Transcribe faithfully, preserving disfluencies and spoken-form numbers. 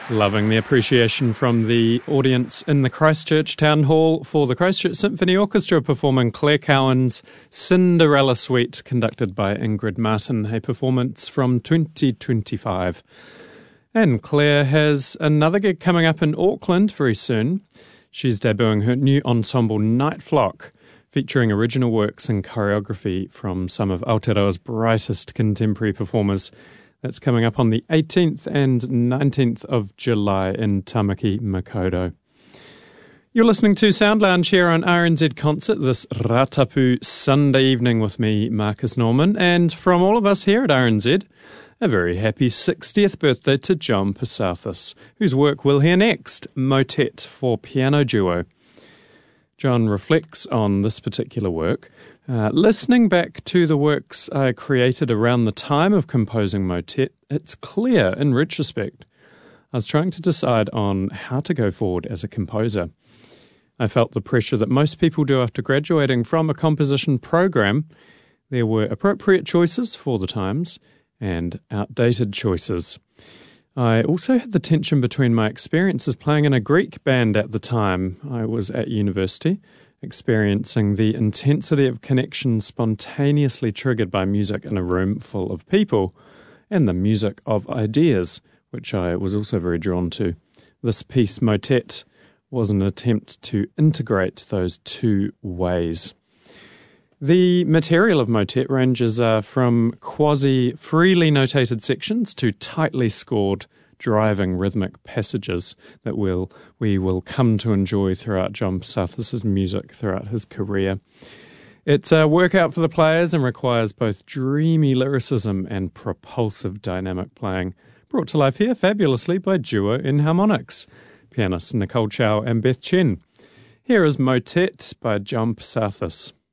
Loving the appreciation from the audience in the Christchurch Town Hall for the Christchurch Symphony Orchestra performing Claire Cowan's Cinderella Suite, conducted by Ingrid Martin, a performance from twenty twenty-five. And Claire has another gig coming up in Auckland very soon. She's debuting her new ensemble Night Flock, featuring original works and choreography from some of Aotearoa's brightest contemporary performers. That's coming up on the eighteenth and nineteenth of July in Tamaki Makaurau. You're listening to Sound Lounge here on R N Z Concert this Ratapu Sunday evening with me, Marcus Norman, and from all of us here at R N Z, a very happy sixtieth birthday to John Passathis, whose work we'll hear next, Motet for Piano Duo. John reflects on this particular work, Uh, listening back to the works I created around the time of composing Motet, it's clear in retrospect I was trying to decide on how to go forward as a composer. I felt the pressure that most people do after graduating from a composition program. There were appropriate choices for the times and outdated choices. I also had the tension between my experiences playing in a Greek band at the time I was at university, experiencing the intensity of connection spontaneously triggered by music in a room full of people, and the music of ideas, which I was also very drawn to. This piece, Motet, was an attempt to integrate those two ways. The material of Motet ranges uh, from quasi-freely notated sections to tightly scored driving rhythmic passages that we'll, we will come to enjoy throughout John Passathis' music throughout his career. It's a workout for the players and requires both dreamy lyricism and propulsive dynamic playing, brought to life here fabulously by Duo in Harmonics, pianists Nicole Chow and Beth Chen. Here is Motet by John Passathis.